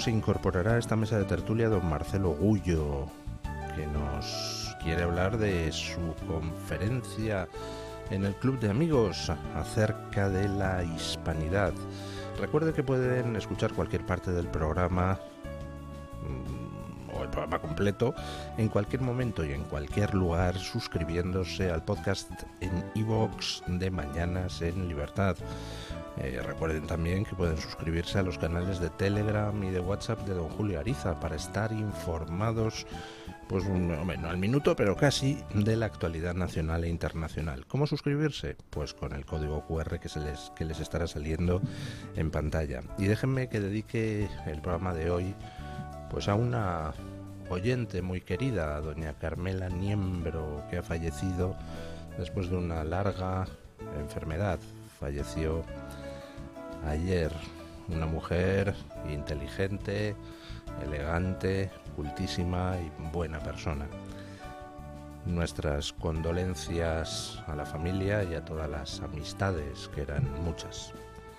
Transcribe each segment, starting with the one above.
se incorporará a esta mesa de tertulia don Marcelo Gullo, que nos quiere hablar de su conferencia en el Club de Amigos acerca de la hispanidad. Recuerde que pueden escuchar cualquier parte del programa o el programa completo en cualquier momento y en cualquier lugar suscribiéndose al podcast en iVoox de Mañanas en Libertad. Recuerden también que pueden suscribirse a los canales de Telegram y de WhatsApp de don Julio Ariza para estar informados, pues no al minuto, pero casi, de la actualidad nacional e internacional. ¿Cómo suscribirse? Pues con el código QR que les estará saliendo en pantalla. Y déjenme que dedique el programa de hoy pues a una oyente muy querida, a doña Carmela Niembro, que ha fallecido después de una larga enfermedad. Falleció ayer, una mujer inteligente, elegante, cultísima y buena persona. Nuestras condolencias a la familia y a todas las amistades, que eran muchas.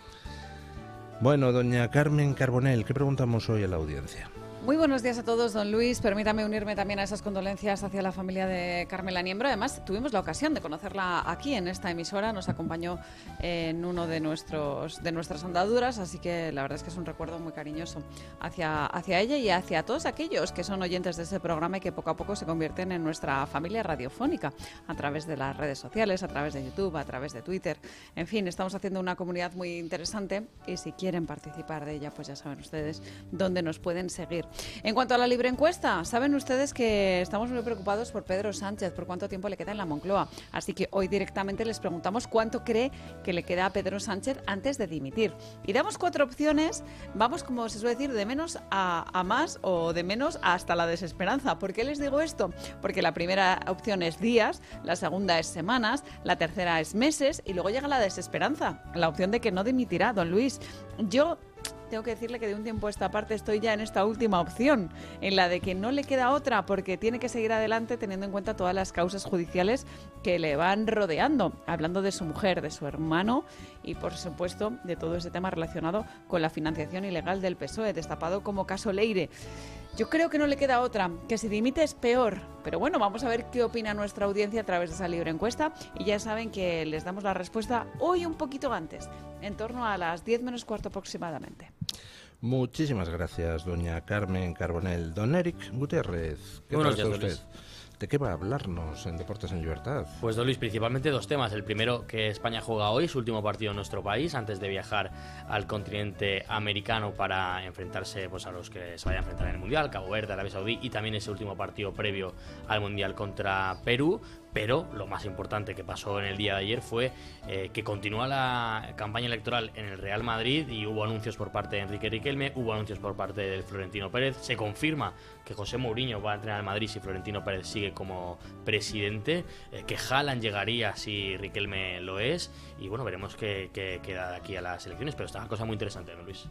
Bueno, doña Carmen Carbonell, ¿qué preguntamos hoy a la audiencia? Muy buenos días a todos, don Luis. Permítame unirme también a esas condolencias hacia la familia de Carmela Niembro. Además, tuvimos la ocasión de conocerla aquí en esta emisora. Nos acompañó en uno de nuestras andaduras, así que la verdad es que es un recuerdo muy cariñoso hacia ella y hacia todos aquellos que son oyentes de ese programa y que poco a poco se convierten en nuestra familia radiofónica a través de las redes sociales, a través de YouTube, a través de Twitter. En fin, estamos haciendo una comunidad muy interesante y si quieren participar de ella, pues ya saben ustedes dónde nos pueden seguir. En cuanto a la libre encuesta, saben ustedes que estamos muy preocupados por Pedro Sánchez, por cuánto tiempo le queda en la Moncloa. Así que hoy directamente les preguntamos cuánto cree que le queda a Pedro Sánchez antes de dimitir. Y damos 4 opciones, vamos, como se suele decir, de menos a más o de menos hasta la desesperanza. ¿Por qué les digo esto? Porque la primera opción es días, la segunda es semanas, la tercera es meses y luego llega la desesperanza, la opción de que no dimitirá, don Luis. Yo tengo que decirle que de un tiempo a esta parte estoy ya en esta última opción, en la de que no le queda otra porque tiene que seguir adelante teniendo en cuenta todas las causas judiciales que le van rodeando, hablando de su mujer, de su hermano y por supuesto de todo ese tema relacionado con la financiación ilegal del PSOE, destapado como caso Leire. Yo creo que no le queda otra, que si dimite es peor, pero bueno, vamos a ver qué opina nuestra audiencia a través de esa libre encuesta y ya saben que les damos la respuesta hoy un poquito antes, en torno a las 10 menos cuarto aproximadamente. Muchísimas gracias, doña Carmen Carbonell. Don Eric Gutiérrez, ¿qué tal está usted? ¿De qué va a hablarnos en Deportes en Libertad? Pues, don Luis, principalmente 2 temas. El primero, que España juega hoy su último partido en nuestro país antes de viajar al continente americano para enfrentarse pues, a los que se vayan a enfrentar en el Mundial, Cabo Verde, Arabia Saudí, y también ese último partido previo al Mundial contra Perú. Pero lo más importante que pasó en el día de ayer fue que continúa la campaña electoral en el Real Madrid y hubo anuncios por parte de Enrique Riquelme, hubo anuncios por parte de Florentino Pérez. Se confirma que José Mourinho va a entrenar al Madrid si Florentino Pérez sigue como presidente, que Haaland llegaría si Riquelme lo es, y bueno, veremos qué queda de aquí a las elecciones, pero está una cosa muy interesante, ¿no, Luis?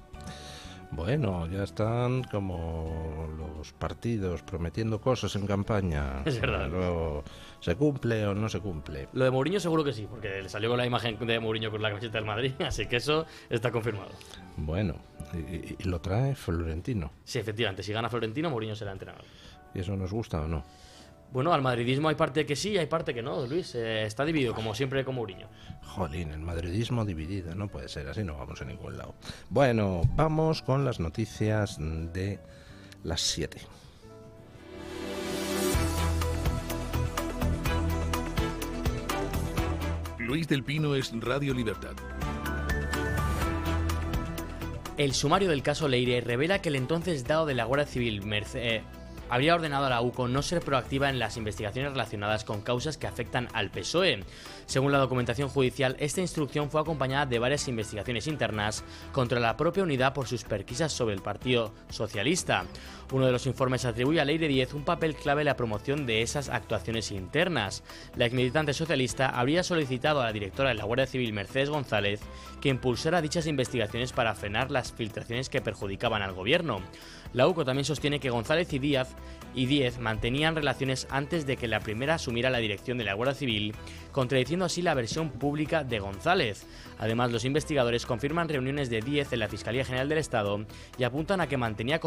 Bueno, ya están como los partidos prometiendo cosas en campaña. Es verdad. Luego, ¿se cumple o no se cumple? Lo de Mourinho seguro que sí, porque le salió con la imagen de Mourinho con la camiseta del Madrid, así que eso está confirmado. Bueno, y lo trae Florentino. Sí, efectivamente, si gana Florentino, Mourinho será entrenador. ¿Y eso nos gusta o no? Bueno, al madridismo hay parte que sí y hay parte que no, Luis. Está dividido, como siempre, con Mourinho. Jolín, el madridismo dividido, no puede ser así, no vamos a ningún lado. Bueno, vamos con las noticias de las 7. Luis del Pino es Radio Libertad. El sumario del caso Leire revela que el entonces dado de la Guardia Civil habría ordenado a la UCO no ser proactiva en las investigaciones relacionadas con causas que afectan al PSOE. Según la documentación judicial, esta instrucción fue acompañada de varias investigaciones internas contra la propia unidad por sus pesquisas sobre el Partido Socialista. Uno de los informes atribuye a Leire Díez un papel clave en la promoción de esas actuaciones internas. La exmilitante socialista habría solicitado a la directora de la Guardia Civil, Mercedes González, que impulsara dichas investigaciones para frenar las filtraciones que perjudicaban al gobierno. La UCO también sostiene que González y Díez mantenían relaciones antes de que la primera asumiera la dirección de la Guardia Civil, contradiciendo así la versión pública de González. Además, los investigadores confirman reuniones de Díez en la Fiscalía General del Estado y apuntan a que mantenía